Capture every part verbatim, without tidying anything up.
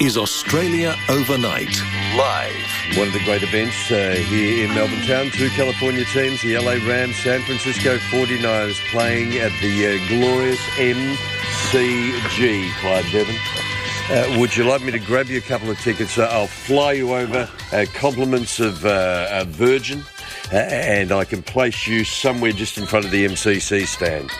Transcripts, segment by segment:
is Australia Overnight, live. One of the great events uh, here in Melbourne town. Two California teams, the L A Rams, San Francisco forty-niners, playing at the uh, glorious M C G, Clyde Bevan. Uh, would you like me to grab you a couple of tickets? Uh, I'll fly you over, uh, compliments of uh, uh, Virgin, uh, and I can place you somewhere just in front of the M C C stand.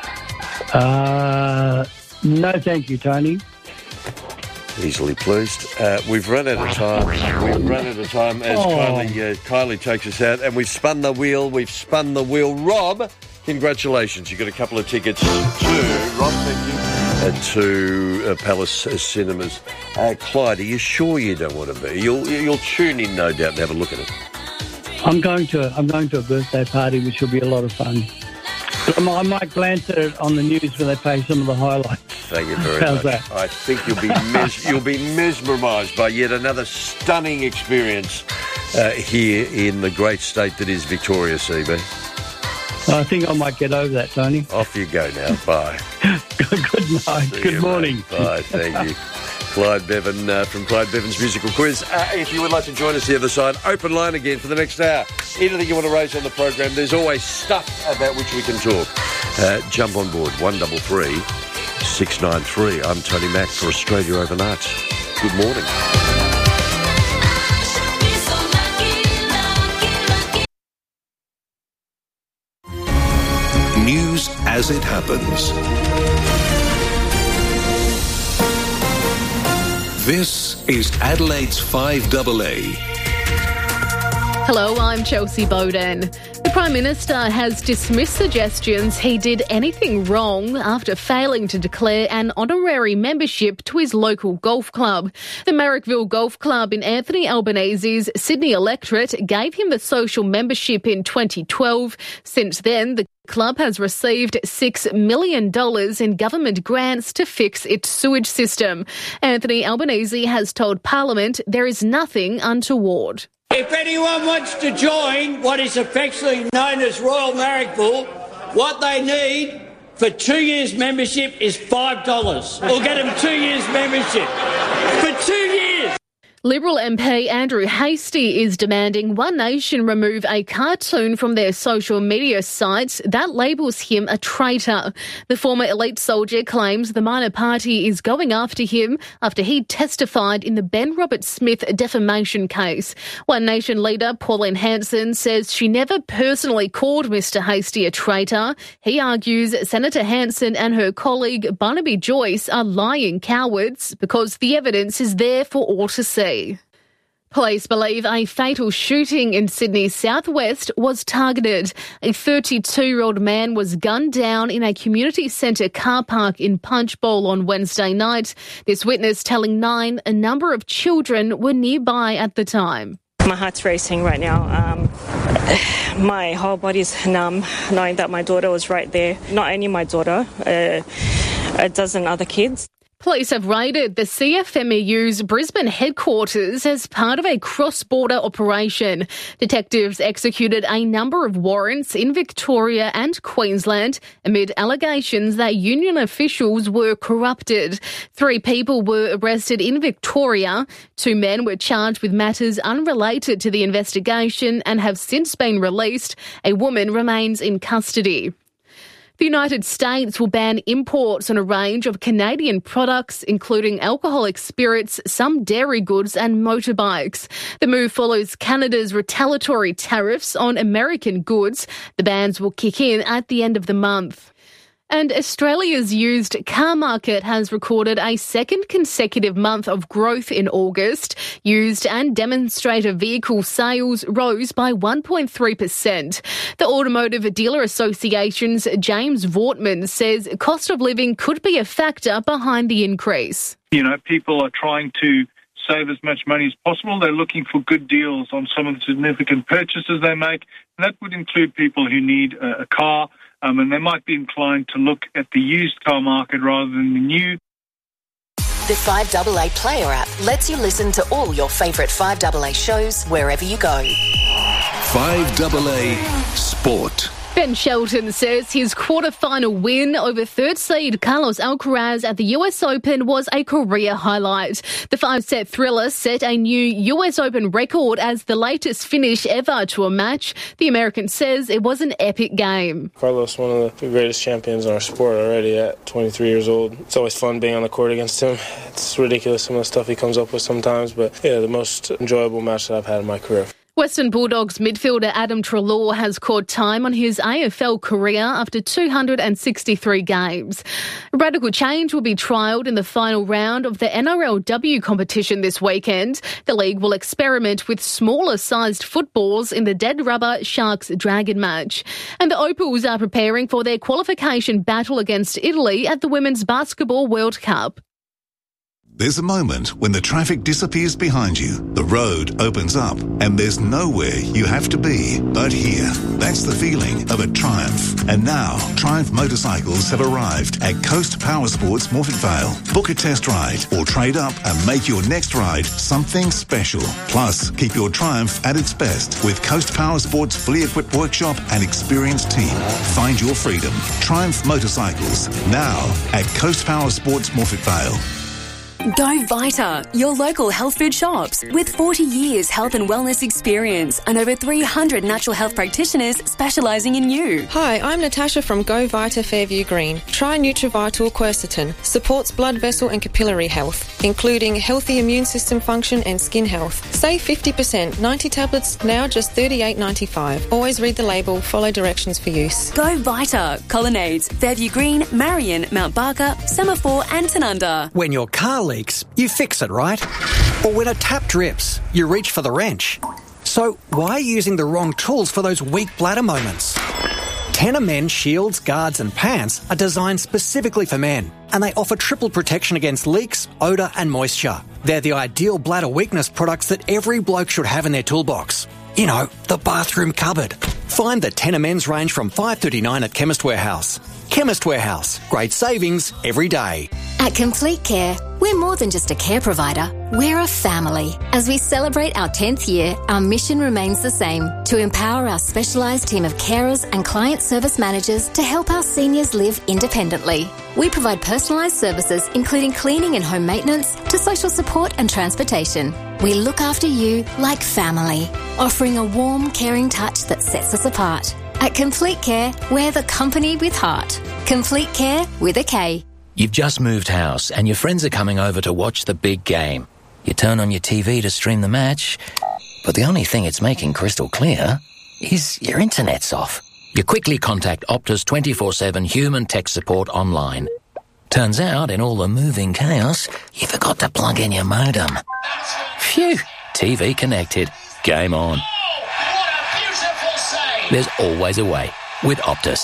Uh, no, thank you, Tony. Easily pleased. Uh, we've run out of time. We've run out of time as oh. Kylie, uh, Kylie takes us out, and we've spun the wheel. We've spun the wheel. Rob, congratulations. You got a couple of tickets to Rob, thank you, uh, to uh, Palace uh, Cinemas. Uh, Clyde, are you sure you don't want to be? You'll you'll tune in, no doubt, and have a look at it. I'm going to I'm going to a birthday party, which will be a lot of fun. I might glance at it on the news when they play some of the highlights. Thank you very How's much. That? I think you'll be mes- you'll be mesmerised by yet another stunning experience uh, here in the great state that is Victoria, C B. I think I might get over that, Tony. Off you go now. Bye. Good night. See Good you, morning. Mate. Bye. Thank you. Clyde Bevan uh, from Clyde Bevan's Musical Quiz. Uh, if you would like to join us the other side, open line again for the next hour. Anything you want to raise on the program, there's always stuff about which we can talk. Uh, jump on board, one double three, six nine three. I'm Tony Mack for Australia Overnight. Good morning. News as it happens. This is Adelaide's five double A. Hello, I'm Chelsea Bowden. The Prime Minister has dismissed suggestions he did anything wrong after failing to declare an honorary membership to his local golf club. The Marrickville Golf Club in Anthony Albanese's Sydney electorate gave him the social membership in twenty twelve. Since then, the club has received six million dollars in government grants to fix its sewage system. Anthony Albanese has told Parliament there is nothing untoward. If anyone wants to join what is affectionately known as Royal Marrickville, what they need for two years membership is five dollars. We'll get them two years membership. For two years! Liberal M P Andrew Hastie is demanding One Nation remove a cartoon from their social media sites that labels him a traitor. The former elite soldier claims the minor party is going after him after he testified in the Ben Roberts-Smith defamation case. One Nation leader Pauline Hanson says she never personally called Mister Hastie a traitor. He argues Senator Hanson and her colleague Barnaby Joyce are lying cowards because the evidence is there for all to see. Police believe a fatal shooting in Sydney's southwest was targeted. A thirty-two-year-old man was gunned down in a community centre car park in Punchbowl on Wednesday night. This witness telling Nine a number of children were nearby at the time. My heart's racing right now. Um, my whole body's numb knowing that my daughter was right there. Not only my daughter, uh, a dozen other kids. Police have raided the C F M E U's Brisbane headquarters as part of a cross-border operation. Detectives executed a number of warrants in Victoria and Queensland amid allegations that union officials were corrupted. Three people were arrested in Victoria. Two men were charged with matters unrelated to the investigation and have since been released. A woman remains in custody. The United States will ban imports on a range of Canadian products, including alcoholic spirits, some dairy goods and motorbikes. The move follows Canada's retaliatory tariffs on American goods. The bans will kick in at the end of the month. And Australia's used car market has recorded a second consecutive month of growth in August. Used and demonstrator vehicle sales rose by one point three percent. The Automotive Dealer Association's James Vortman says cost of living could be a factor behind the increase. You know, people are trying to save as much money as possible. They're looking for good deals on some of the significant purchases they make. And that would include people who need a, a car. Um, and they might be inclined to look at the used car market rather than the new. The five double A Player app lets you listen to all your favourite five double A shows wherever you go. five double A Sport. Ben Shelton says his quarter-final win over third seed Carlos Alcaraz at the U S Open was a career highlight. The five-set thriller set a new U S Open record as the latest finish ever to a match. The American says it was an epic game. Carlos, one of the greatest champions in our sport already at twenty-three years old. It's always fun being on the court against him. It's ridiculous some of the stuff he comes up with sometimes, but yeah, the most enjoyable match that I've had in my career. Western Bulldogs midfielder Adam Treloar has caught time on his A F L career after two hundred sixty-three games. Radical change will be trialled in the final round of the N R L W competition this weekend. The league will experiment with smaller-sized footballs in the Dead Rubber Sharks-Dragon match. And the Opals are preparing for their qualification battle against Italy at the Women's Basketball World Cup. There's a moment when the traffic disappears behind you, the road opens up, and there's nowhere you have to be but here. That's the feeling of a Triumph. And now, Triumph motorcycles have arrived at Coast Power Sports Morphet Vale. Book a test ride or trade up and make your next ride something special. Plus, keep your Triumph at its best with Coast Power Sports' fully equipped workshop and experienced team. Find your freedom. Triumph Motorcycles, now at Coast Power Sports Morphet Vale. Go Vita, your local health food shops. With forty years health and wellness experience and over three hundred natural health practitioners specialising in you. Hi, I'm Natasha from Go Vita Fairview Green. Try Nutrivital Quercetin. Supports blood vessel and capillary health, including healthy immune system function and skin health. Save fifty percent. ninety tablets, now just thirty-eight ninety-five. Always read the label, follow directions for use. Go Vita. Colonnades, Fairview Green, Marion, Mount Barker, Semaphore and Tanunda. When your car leaks, you fix it, right? Or when a tap drips, you reach for the wrench. So why are you using the wrong tools for those weak bladder moments? Tenor Men shields, guards and pants are designed specifically for men, and they offer triple protection against leaks, odour and moisture. They're the ideal bladder weakness products that every bloke should have in their toolbox. You know, the bathroom cupboard. Find the Tenor Men's range from five dollars thirty-nine at Chemist Warehouse. Chemist Warehouse. Great savings every day. At Complete Care, we're more than just a care provider. We're a family. As we celebrate our tenth year, our mission remains the same, to empower our specialised team of carers and client service managers to help our seniors live independently. We provide personalised services including cleaning and home maintenance to social support and transportation. We look after you like family, offering a warm, caring touch that sets us apart. At Complete Care, we're the company with heart. Complete Care with a K. You've just moved house and your friends are coming over to watch the big game. You turn on your T V to stream the match, but the only thing it's making crystal clear is your internet's off. You quickly contact Optus twenty-four seven human tech support online. Turns out, in all the moving chaos, you forgot to plug in your modem. Phew, T V connected. Game on. There's always a way with Optus.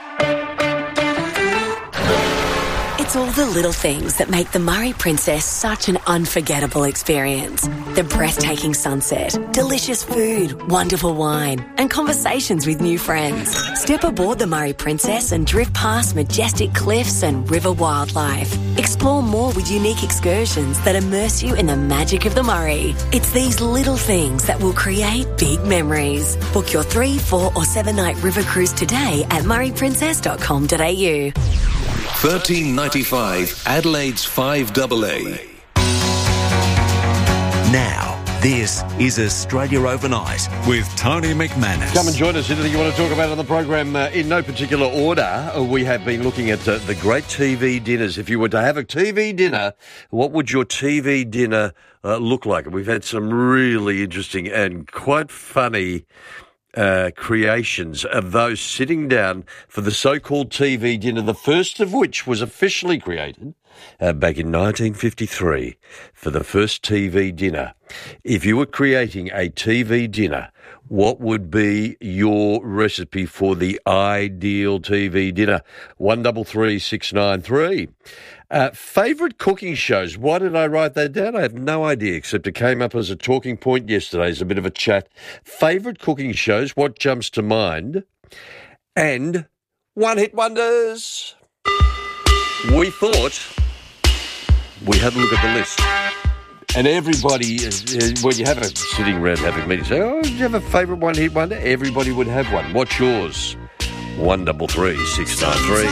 It's all the little things that make the Murray Princess such an unforgettable experience. The breathtaking sunset, delicious food, wonderful wine, and conversations with new friends. Step aboard the Murray Princess and drift past majestic cliffs and river wildlife. Explore more with unique excursions that immerse you in the magic of the Murray. It's these little things that will create big memories. Book your three, four or seven night river cruise today at murray princess dot com dot a u. thirteen ninety-five Adelaide's five double A. Now, this is Australia Overnight with Tony McManus. Come and join us. Anything you want to talk about on the program? Uh, in no particular order, uh, we have been looking at uh, the great T V dinners. If you were to have a T V dinner, what would your T V dinner uh, look like? We've had some really interesting and quite funny Uh, creations of those sitting down for the so-called T V dinner, the first of which was officially created uh, back in nineteen fifty-three for the first T V dinner. If you were creating a T V dinner, what would be your recipe for the ideal T V dinner? one three three six nine three. Uh, favourite cooking shows. Why did I write that down? I have no idea, except it came up as a talking point yesterday as a bit of a chat. Favourite cooking shows, what jumps to mind? And one-hit wonders. We thought we had a look at the list. And everybody, when you have a sitting around having a meeting, say, oh, do you have a favourite one-hit wonder? Everybody would have one. What's yours? one double three six nine three.